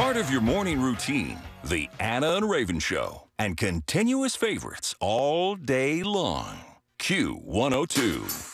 Part of your morning routine, the Anna and Raven Show, and continuous favorites all day long. Q102.